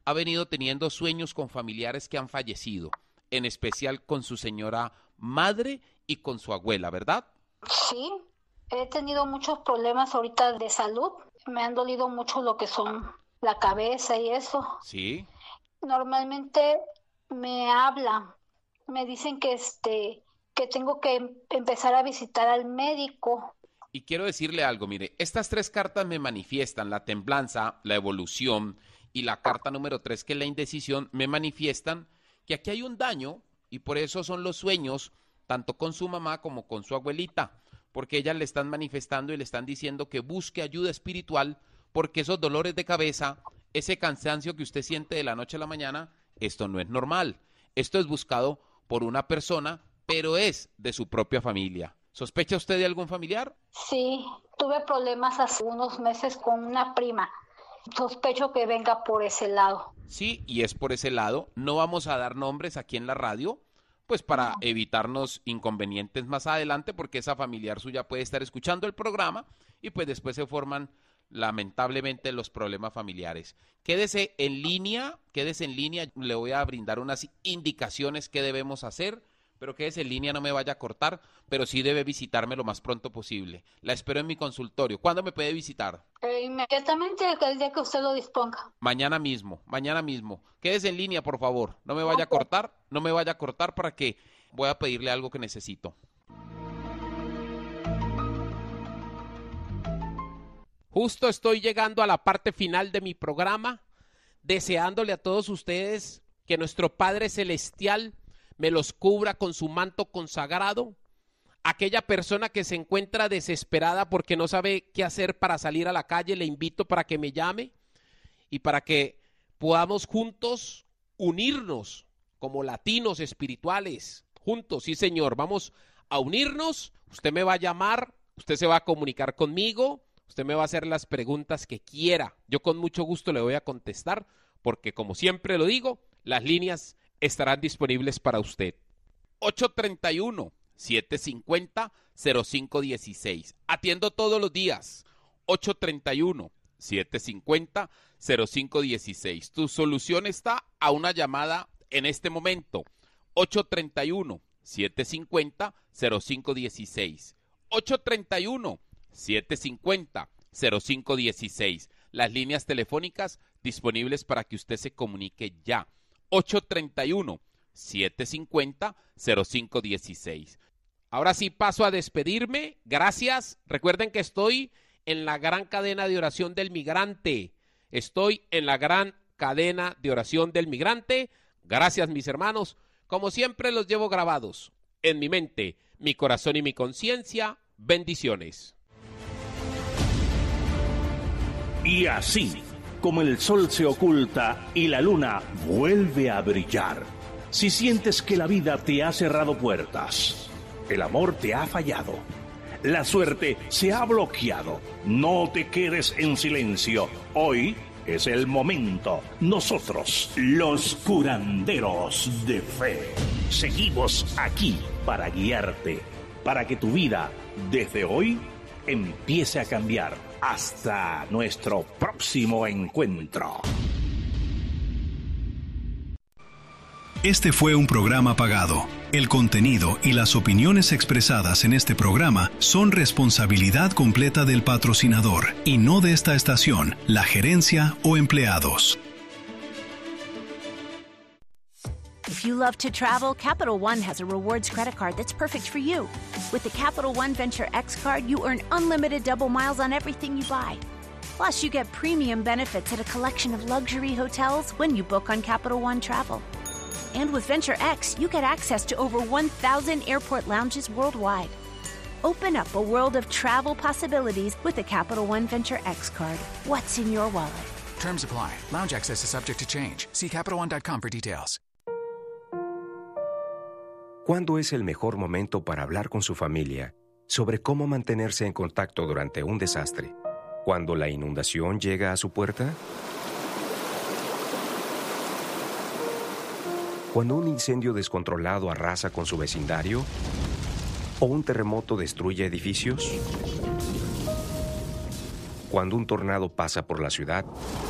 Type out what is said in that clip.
ha venido teniendo sueños con familiares que han fallecido, en especial con su señora madre y con su abuela, ¿verdad? Sí, he tenido muchos problemas ahorita de salud. Me han dolido mucho lo que son la cabeza y eso. Sí. Normalmente me hablan, me dicen que tengo que empezar a visitar al médico. Y quiero decirle algo, mire, estas 3 cartas me manifiestan, la templanza, la evolución y la carta número 3, que es la indecisión, me manifiestan que aquí hay un daño y por eso son los sueños, tanto con su mamá como con su abuelita, porque ellas le están manifestando y le están diciendo que busque ayuda espiritual, porque esos dolores de cabeza, ese cansancio que usted siente de la noche a la mañana, esto no es normal. Esto es buscado por una persona, pero es de su propia familia. ¿Sospecha usted de algún familiar? Sí, tuve problemas hace unos meses con una prima. Sospecho que venga por ese lado. Sí, y es por ese lado. No vamos a dar nombres aquí en la radio, pues para evitarnos inconvenientes más adelante, porque esa familiar suya puede estar escuchando el programa y pues después se forman lamentablemente los problemas familiares. Quédese en línea, le voy a brindar unas indicaciones que debemos hacer, pero quédese en línea, no me vaya a cortar, pero sí debe visitarme lo más pronto posible. La espero en mi consultorio. ¿Cuándo me puede visitar? Inmediatamente el día que usted lo disponga. Mañana mismo. Quédese en línea, por favor. No me vaya a cortar para que voy a pedirle algo que necesito. Justo estoy llegando a la parte final de mi programa, deseándole a todos ustedes que nuestro Padre Celestial me los cubra con su manto consagrado. Aquella persona que se encuentra desesperada porque no sabe qué hacer para salir a la calle, le invito para que me llame y para que podamos juntos unirnos como latinos espirituales. Juntos, sí señor, vamos a unirnos. Usted me va a llamar, usted se va a comunicar conmigo, usted me va a hacer las preguntas que quiera. Yo con mucho gusto le voy a contestar porque, como siempre lo digo, las líneas estarán disponibles para usted. 831-750-0516. Atiendo todos los días. 831-750-0516. Tu solución está a una llamada en este momento. 831-750-0516. 831-750-0516. Las líneas telefónicas disponibles para que usted se comunique ya. 831-750-0516. Ahora sí paso a despedirme. Gracias. Recuerden que estoy en la gran cadena de oración del migrante. Gracias, mis hermanos. Como siempre los llevo grabados en mi mente, mi corazón y mi conciencia. Bendiciones. Y así, como el sol se oculta y la luna vuelve a brillar, si sientes que la vida te ha cerrado puertas, el amor te ha fallado, la suerte se ha bloqueado, no te quedes en silencio. Hoy es el momento. Nosotros, los curanderos de fe, seguimos aquí para guiarte, para que tu vida, desde hoy, empiece a cambiar. Hasta nuestro próximo encuentro. Este fue un programa pagado. El contenido y las opiniones expresadas en este programa son responsabilidad completa del patrocinador y no de esta estación, la gerencia o empleados. If you love to travel, Capital One has a rewards credit card that's perfect for you. With the Capital One Venture X card, you earn unlimited double miles on everything you buy. Plus, you get premium benefits at a collection of luxury hotels when you book on Capital One Travel. And with Venture X, you get access to over 1,000 airport lounges worldwide. Open up a world of travel possibilities with the Capital One Venture X card. What's in your wallet? Terms apply. Lounge access is subject to change. See CapitalOne.com for details. ¿Cuándo es el mejor momento para hablar con su familia sobre cómo mantenerse en contacto durante un desastre? ¿Cuando la inundación llega a su puerta? ¿Cuando un incendio descontrolado arrasa con su vecindario? ¿O un terremoto destruye edificios? ¿Cuando un tornado pasa por la ciudad?